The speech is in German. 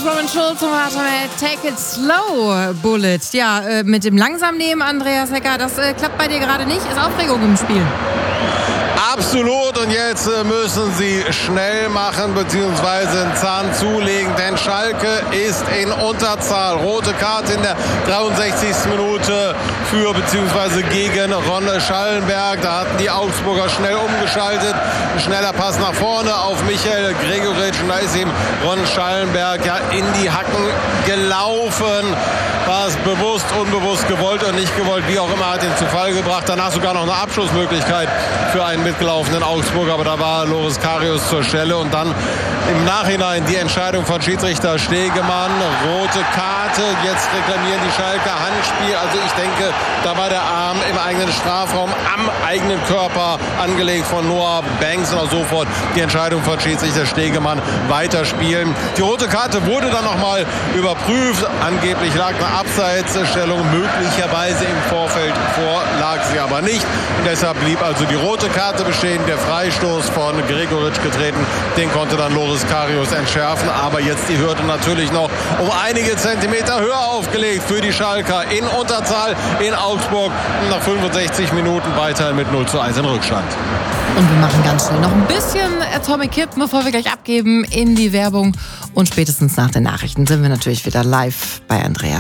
Robin Schulz und warte mit Take It Slow, Bullet. Ja, mit dem langsam nehmen, Andreas Hecker, das klappt bei dir gerade nicht. Ist Aufregung im Spiel? Absolut, und jetzt müssen sie schnell machen bzw. einen Zahn zulegen, denn Schalke ist in Unterzahl. Rote Karte in der 63. Minute für bzw. gegen Ron Schallenberg. Da hatten die Augsburger schnell umgeschaltet. Ein schneller Pass nach vorne auf Michael Gregoritsch, und da ist ihm Ron Schallenberg ja in die Hacken gelaufen. War es bewusst, unbewusst, gewollt und nicht gewollt, wie auch immer, hat ihn zu Fall gebracht. Danach sogar noch eine Abschlussmöglichkeit für einen mitgelaufenen Augsburger, aber da war Loris Karius zur Stelle. Und dann im Nachhinein die Entscheidung von Schiedsrichter Stegemann, rote Karte, jetzt reklamieren die Schalker Handspiel. Also ich denke, da war der Arm im eigenen Strafraum am eigenen Körper angelegt von Noah Banks, und auch sofort die Entscheidung von Schiedsrichter Stegemann, weiterspielen. Die rote Karte wurde dann nochmal überprüft. Angeblich lag eine Abseitsstellung möglicherweise im Vorfeld vor, lag sie aber nicht. Und deshalb blieb also die rote Karte bestehen. Der Freistoß von Gregoritsch getreten, den konnte dann Loris Karius entschärfen. Aber jetzt die Hürde natürlich noch um einige Zentimeter höher aufgelegt für die Schalker in Unterzahl in Augsburg. Nach 65 Minuten weiter mit 0:1 in Rückstand. Und wir machen ganz schnell noch ein bisschen Atomic Kitten, bevor wir gleich abgeben in die Werbung. Und spätestens nach den Nachrichten sind wir natürlich wieder live bei Andreas.